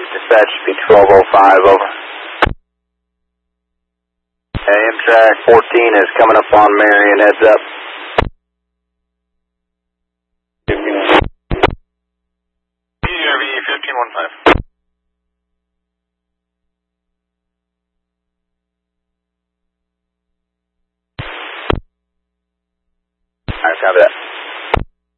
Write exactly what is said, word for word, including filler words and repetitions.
Dispatch speed twelve oh five, over. Amtrak fourteen is coming up on Marion, heads up. P R V fifteen one five. Alright, copy that.